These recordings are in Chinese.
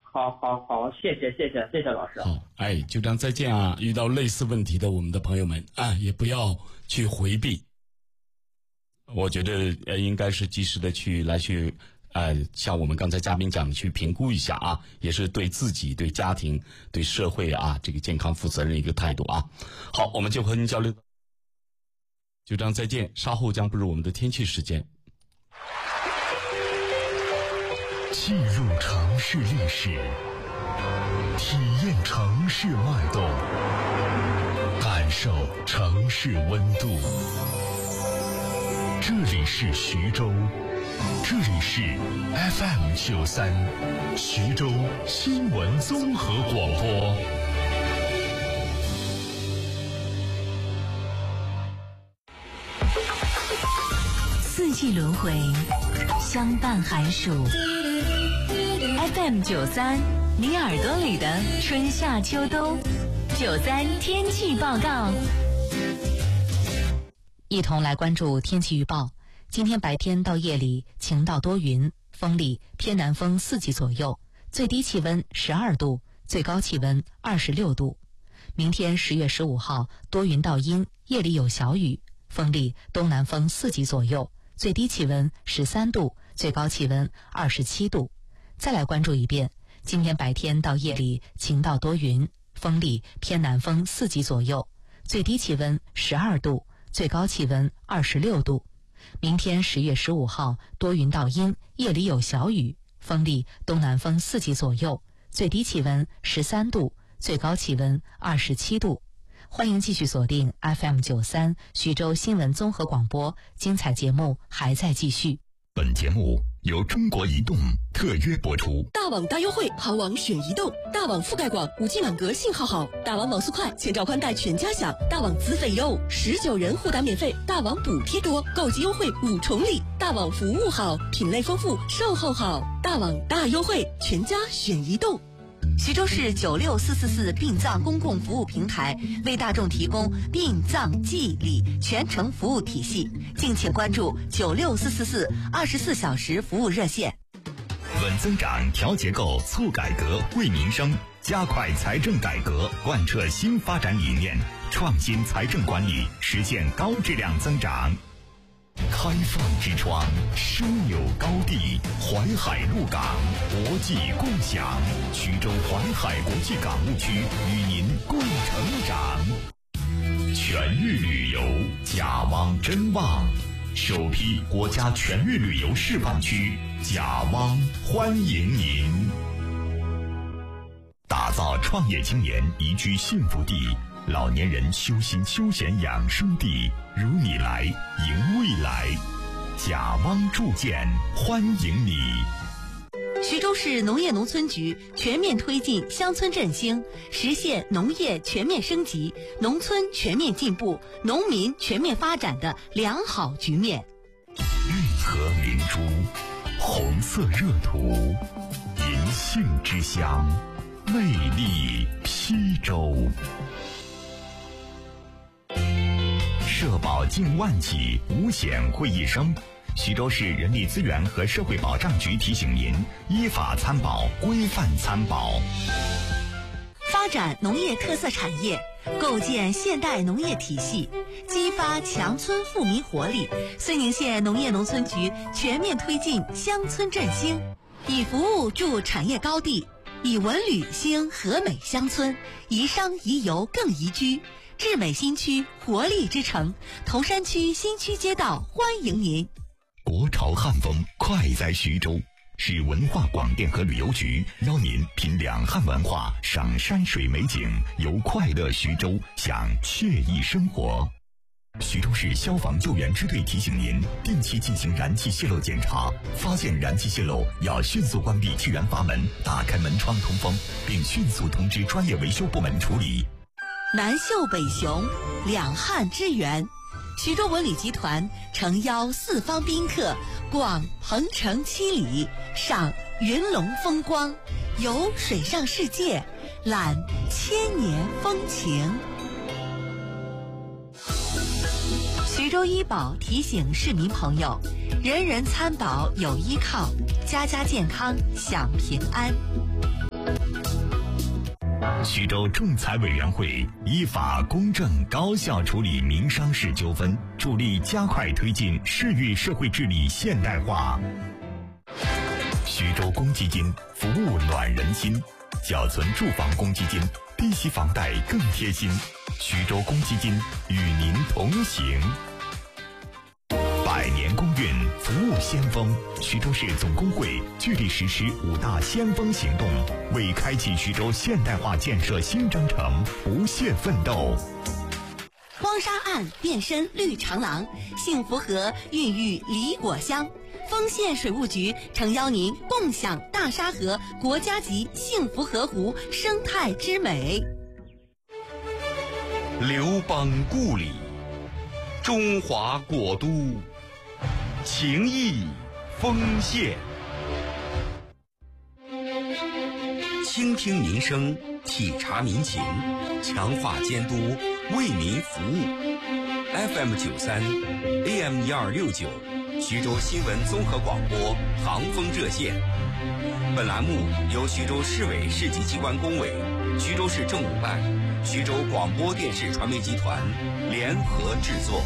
好，谢谢老师。 好，就这样，再见啊！遇到类似问题的我们的朋友们也不要去回避。我觉得应该是及时的去像我们刚才嘉宾讲的，去评估一下啊，也是对自己、对家庭、对社会这个健康负责任的一个态度啊。好，我们就和您交流，就这样，再见。稍后将步入我们的天气时间。 记录城市历史，体验城市脉动，感受城市温度。这里是徐州，这里是 FM93 徐州新闻综合广播。 四季轮回，相伴寒暑。FM93，你耳朵里的春夏秋冬。93天气报告。一同来关注天气预报。今天白天到夜里晴到多云，风力偏南风4级左右，最低气温12度，最高气温26度。明天10月15号多云到阴，夜里有小雨，风力东南风4级左右，最低气温13度，最高气温27度。再来关注一遍，今天白天到夜里晴到多云，风力偏南风4级左右，最低气温12度，最高气温26度。明天10月15号多云到阴，夜里有小雨，风力东南风4级左右，最低气温13度，最高气温27度。欢迎继续锁定 FM93 徐州新闻综合广播，精彩节目还在继续。 本节目由中国移动特约播出。 大网大优惠，行网选移动。大网覆盖广，5G 满格，信号好。大网网速快，千兆宽带全家享。大网资费优，19人互打免费。大网补贴多，购机优惠5重礼。大网服务好，品类丰富，售后好。大网大优惠，全家选移动。 徐州市96444殡葬公共服务平台为大众提供殡葬祭礼全程服务体系，敬请关注96444 24小时服务热线。 稳增长、调结构、促改革、为民生，加快财政改革，贯彻新发展理念，创新财政管理，实现高质量增长。开放之窗，枢纽高地，淮海陆港，国际共享。徐州淮海国际港务区与您共成长。全域旅游，甲汪真旺，首批国家全域旅游示范区，甲汪欢迎您。打造创业青年宜居幸福地，老年人修心休闲养生地，如你来迎未来，甲汪铸建欢迎你。 徐州市农业农村局全面推进乡村振兴，实现农业全面升级、农村全面进步、农民全面发展的良好局面。 运河明珠，红色热土，银杏之乡，魅力邳州。社保近万起，五险会一生。徐州市人力资源和社会保障局提醒您：依法参保，规范参保。 发展农业特色产业，构建现代农业体系，激发强村富民活力。睢宁县农业农村局全面推进乡村振兴，以服务筑产业高地，以文旅兴和美乡村，宜商宜游更宜居。智美新区活力之城，铜山区新区街道欢迎您。 国潮汉风快在徐州，市文化广电和旅游局邀您品两汉文化，赏山水美景，游快乐徐州，享惬意生活。徐州市消防救援支队提醒您，定期进行燃气泄漏检查，发现燃气泄漏要迅速关闭气源阀门，打开门窗通风，并迅速通知专业维修部门处理。 南秀北雄，两汉之源。徐州文旅集团诚邀四方宾客逛鹏城七里，赏云龙风光，游水上世界，览千年风情。徐州医保提醒市民朋友，人人参保有依靠，家家健康享平安。 徐州仲裁委员会依法公正高效处理民商事纠纷，助力加快推进市域社会治理现代化。徐州公积金服务暖人心，缴存住房公积金，低息房贷更贴心。徐州公积金与您同行。百年公运服务先锋，徐州市总工会聚力实施5大先锋行动，为开启徐州现代化建设新征程不懈奋斗。 荒沙岸变身绿长廊，幸福河孕育梨果香。丰县水务局诚邀您共享大沙河国家级幸福河湖生态之美。 刘邦故里，中华国都，情谊丰县。倾听民生，体察民情，强化监督，为民服务。FM 93 AM 1269，徐州新闻综合广播航风热线。本栏目由徐州市委市级机关工委、徐州市政务办、徐州广播电视传媒集团联合制作，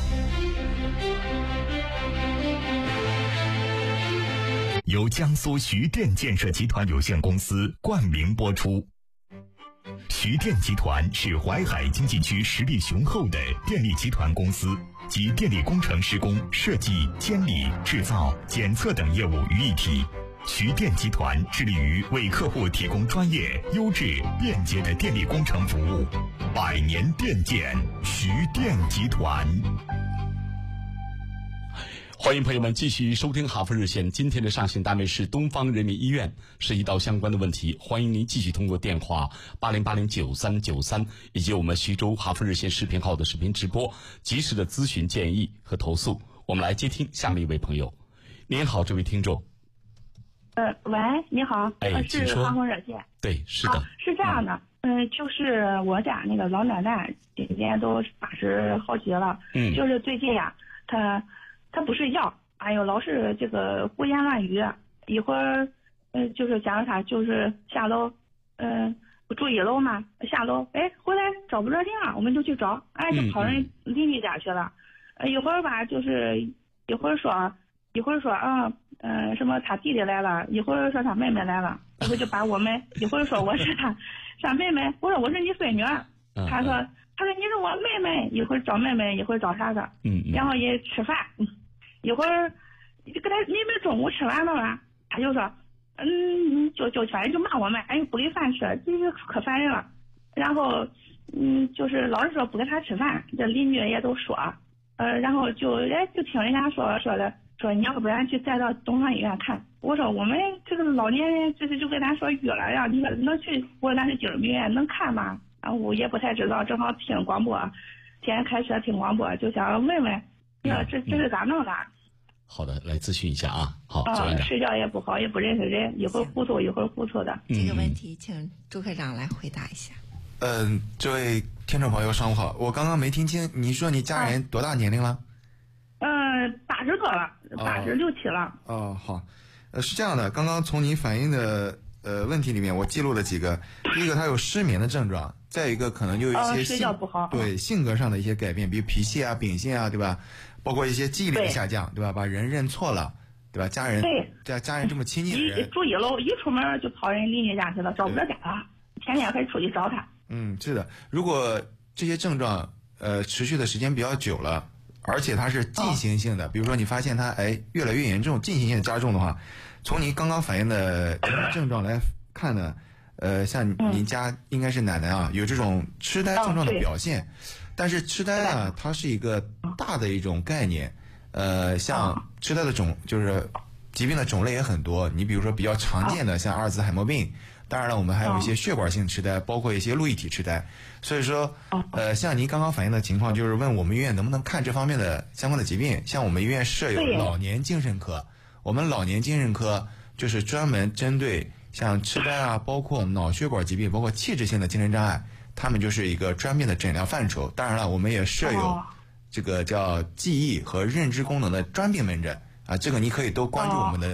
由江苏徐电建设集团有限公司冠名播出。徐电集团是淮海经济区实力雄厚的电力集团公司，集电力工程施工、设计、监理、制造、检测等业务于一体。徐电集团致力于为客户提供专业、优质、便捷的电力工程服务。百年电建，徐电集团。 欢迎朋友们继续收听哈佛热线，今天的上线单位是东方人民医院，涉及到相关的问题，欢迎您继续通过电话80809393以及我们徐州哈佛热线视频号的视频直播，及时的咨询建议和投诉。我们来接听下面一位朋友。您好，这位听众。 喂，你好，是哈佛热线。 对，是的。 是这样的，就是我家那个老奶奶今年都80好几了，就是最近呀，她不睡觉，哎呦，老是这个胡言乱语，一会儿就是假如她就是下楼，住1楼嘛，下楼，哎，回来找不着电，我们就去找，哎，就跑人邻居家去了，一会儿吧，就是一会儿说啊，什么他弟弟来了，一会儿说他妹妹来了，一会儿就把我们，一会儿说我是他妹妹，我说我是你孙女，他说你是我妹妹，一会儿找妹妹，一会儿找啥的，然后也吃饭，一会儿就跟他你们中午吃完了吧，他就说就反正就骂我们，哎，不给饭吃，这是可烦人了，然后就是老是说不跟他吃饭，这邻居也都说，然后就听人家说你要不然去带到东方医院看。我说我们这个老年人就跟他说预了，让你能去，我说那是精神病院能看吗？然后我也不太知道，正好听广播，天天开车听广播，就想问问，这是咋弄的？ 好的，来咨询一下啊。好， 睡觉也不好，也不认识人，一会儿糊涂一会儿糊涂的。 这个问题请朱科长来回答一下。 这位听众朋友上午好，我刚刚没听清，你说你家人多大年龄了 ？80多了，86、7了。 哦，好，是这样的，刚刚从您反映的问题里面，我记录了几个。第一个，他有失眠的症状，再一个可能就有一些睡觉不好， 对性格上的一些改变，比如脾气啊、秉性啊，对吧？包括一些记忆力的下降，对吧？把人认错了，对吧？家人这么亲近的人， 住1楼，一出门就跑人邻居家去了，找不着家了，天天还出去找他。 是的，如果这些症状持续的时间比较久了。而且它是进行性的，比如说你发现它越来越严重，进行性的加重的话，从您刚刚反映的症状来看呢，像您家应该是奶奶啊，有这种痴呆症状的表现，但是痴呆啊，它是一个大的一种概念，像痴呆的就是疾病的种类也很多，你比如说比较常见的像阿尔兹海默病。当然了，我们还有一些血管性痴呆，包括一些路易体痴呆。所以说，像您刚刚反映的情况，就是问我们医院能不能看这方面的相关的疾病。像我们医院设有老年精神科，我们老年精神科就是专门针对像痴呆啊，包括脑血管疾病，包括器质性的精神障碍，他们就是一个专门的诊疗范畴。当然了，我们也设有这个叫记忆和认知功能的专病门诊啊，这个你可以都关注我们的